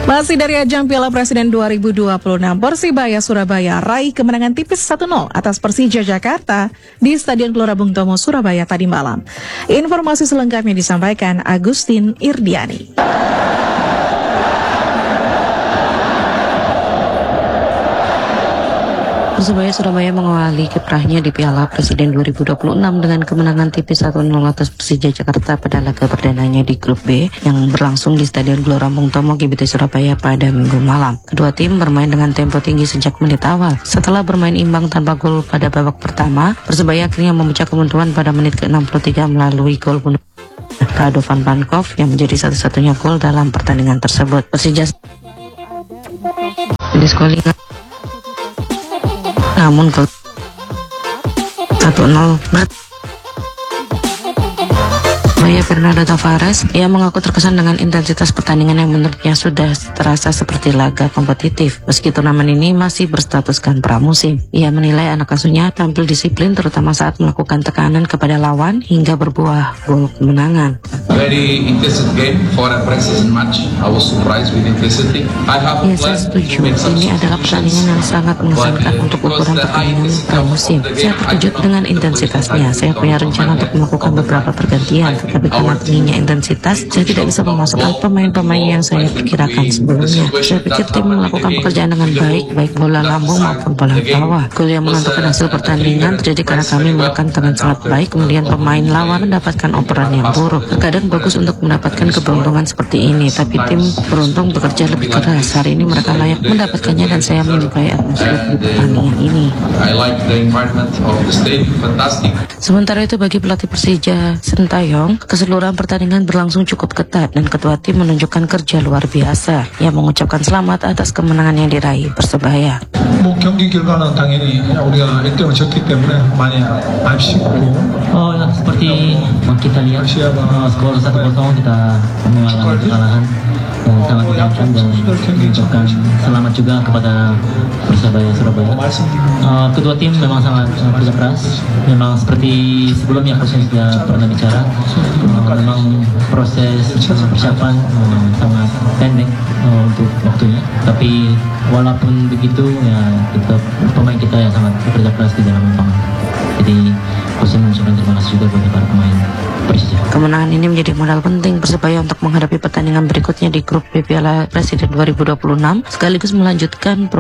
Masih dari ajang Piala Presiden 2026, Persibaya Surabaya raih kemenangan tipis 1-0 atas Persija Jakarta di Stadion Gelora Bung Tomo, Surabaya tadi malam. Informasi selengkapnya disampaikan Agustin Irdiani. Persebaya Surabaya mengawali kiprahnya di Piala Presiden 2026 dengan kemenangan tipis 1-0 atas Persija Jakarta pada laga perdananya di Grup B yang berlangsung di Stadion Gelora Bung Tomo GBT Surabaya pada Minggu malam. Kedua tim bermain dengan tempo tinggi sejak menit awal. Setelah bermain imbang tanpa gol pada babak pertama, Persebaya akhirnya memecah kebuntuan pada menit ke-63 melalui gol bunuh Radovan Pankov yang menjadi satu-satunya gol dalam pertandingan tersebut. Persija diskualifikasi namun gol 1-0 Fernando Tavares, ia mengaku terkesan dengan intensitas pertandingan yang menurutnya sudah terasa seperti laga kompetitif. Meski turnamen ini masih berstatuskan pramusim, ia menilai anak asuhnya tampil disiplin terutama saat melakukan tekanan kepada lawan hingga berbuah gol kemenangan. Very intensive game for a preseason match. I was surprised with intensity. Ya, saya setuju. Ini adalah pertandingan yang sangat mengesankan untuk ukuran pertandingan pramusim. Saya terkejut dengan intensitasnya. Saya punya rencana untuk melakukan beberapa pergantian, tapi karena tingginya intensitas, saya tidak bisa memasukkan pemain-pemain yang saya perkirakan sebelumnya. Saya pikir tim melakukan pekerjaan dengan baik bola lambung maupun bola bawah. Gol yang menentukan hasil pertandingan terjadi karena kami menekan dengan sangat baik, kemudian pemain lawan mendapatkan operan yang buruk. Terkadang bagus untuk mendapatkan keberuntungan seperti ini, tapi tim beruntung bekerja lebih keras. Hari ini mereka layak mendapatkannya dan saya menyukai atmosfer di pertandingan ini. Sementara itu bagi pelatih Persija Sintayong, keseluruhan pertandingan berlangsung cukup ketat dan ketua tim menunjukkan kerja luar biasa. Ia mengucapkan selamat atas kemenangan yang diraih Persebaya. 경기 결과는 당연히 우리가 1등을 졌기 때문에 많이 아쉽고 seperti kita lihat skor 1-0 kita mengalami kekalahan sangat menyakitkan dan mengucapkan selamat juga kepada Persebaya Surabaya. Kedua tim memang sangat kerja keras. Memang seperti sebelumnya proses sudah pernah bicara, memang proses persiapan sangat pendek untuk waktunya. Tapi walaupun begitu ya tetap pemain kita yang sangat bekerja keras di dalam lapangan. Jadi saya mengucapkan terima kasih juga bagi para pemain Persija. Kemenangan ini menjadi modal penting Persebaya untuk menghadapi pertandingan berikutnya di Grup B Piala Presiden 2026 sekaligus melanjutkan